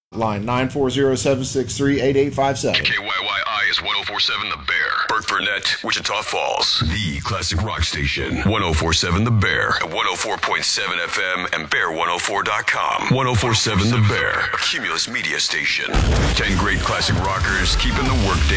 Line 940-763-8857. KYYI is 1047 The Bear. Burt Burnett, Wichita Falls. The classic rock station. 1047 The Bear. At 104.7 FM and bear104.com. 1047 The Bear. A Cumulus media station. 10 great classic rockers keeping the workday